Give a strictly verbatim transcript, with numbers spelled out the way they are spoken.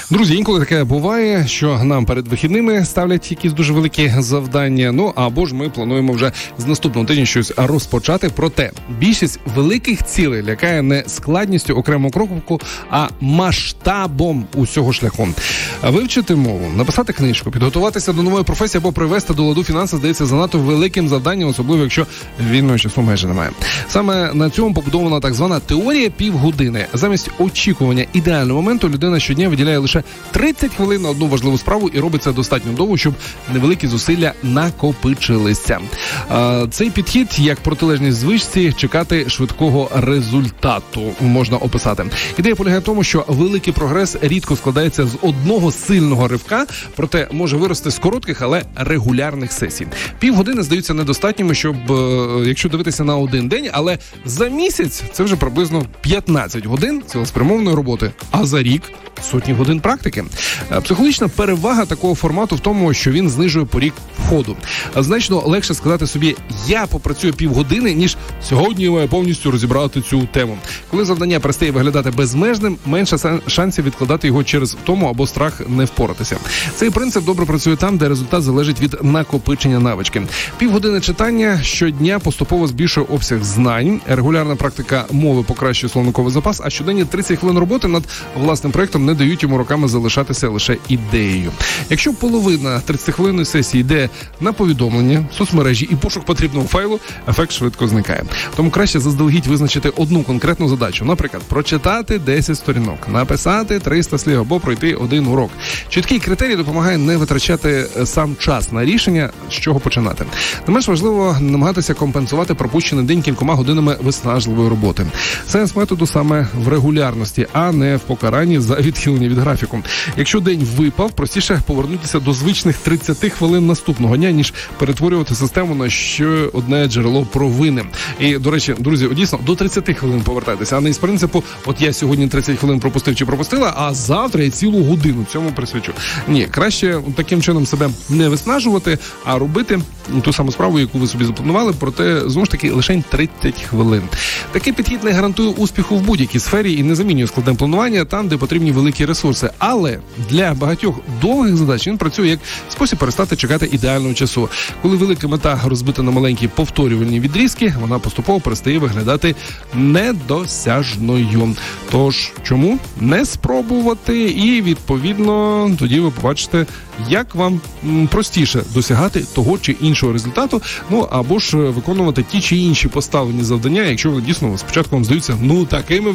Друзі, інколи таке буває, що нам перед вихідними ставлять якісь дуже великі завдання, ну або ж ми плануємо вже з наступного тижня щось розпочати. Проте більшість великих цілей лякає не складністю окремого кроку, а масштабом усього шляху. Вивчити мову, написати книжку, підготуватися до нової професії або привести до ладу фінанси здається занадто великим завданням, особливо якщо вільного часу майже немає. Саме на цьому побудована так звана теорія півгодини. Замість очікування ідеального моменту людина щодня виділяє лише тридцять хвилин на одну важливу справу і робить це достатньо довго, щоб невеликі зусилля накопичилися. Цей підхід, як протилежність звичці, чекати швидкого результату можна описати. Ідея полягає в тому, що великий прогрес рідко складається з одного сильного ривка, проте може вирости з коротких, але регулярних сесій. Півгодини здаються недостатніми, щоб, якщо дивитися на один день, але за місяць це вже приблизно п'ятнадцять годин цілеспрямованої роботи, а за рік сотні годин практики. Психологічна перевага такого формату в тому, що він знижує поріг входу. Значно легше сказати собі «я попрацюю півгодини», ніж «сьогодні я маю повністю розібрати цю тему». Коли завдання перестає виглядати безмежним, менше шансів відкладати його через втому або страх не впоратися. Цей принцип добре працює там, де результат залежить від накопичення навички. Півгодини читання щодня поступово збільшує обсяг знань, регулярна практика мови покращує словниковий запас, а щоденні тридцять хвилин роботи над власним проєктом не дають йому роками залишатися лише ідеєю. Якщо половина тридцятихвилинної сесії йде на повідомлення, соцмережі і пошук потрібного файлу, ефект швидко зникає. Тому краще заздалегідь визначити одну конкретну задачу. Наприклад, прочитати десять сторінок, написати триста слів або пройти один урок. Чіткий критерій допомагає не витрачати сам час на рішення, з чого починати. Не менш важливо намагатися компенсувати пропущений день кількома годинами виснажливої роботи. Сенс методу саме в регулярності, а не в покаранні за відхилення від графіку. Якщо день випав, простіше повернутися до звичних тридцять хвилин наступного дня, ніж перетворювати систему на ще одне джерело провини. І, до речі, друзі, дійсно, до тридцять хвилин повертайтеся, а не з принципу, от я сьогодні тридцять хвилин пропустив чи пропустила, а завтра я цілу годину цьому присвячу. Ні, краще таким чином себе не виснажувати, а робити ту саму справу, яку ви собі запланували, проте, знову ж таки, лише тридцять хвилин. Такий підхід не гарантує успіху в будь-якій сфері і не замінює складне планування там, де потрібні великі ресурси. Але для багатьох довгих задач він працює як спосіб перестати чекати ідеального часу. Коли велика мета розбита на маленькі повторювальні відрізки, вона поступово перестає виглядати недосяжною. Тож, чому не спробувати? І, відповідно, тоді ви побачите, як вам простіше досягати того чи іншого результату, ну або ж виконувати ті чи інші поставлені завдання, якщо ви дійсно спочатку вам здаються, ну такими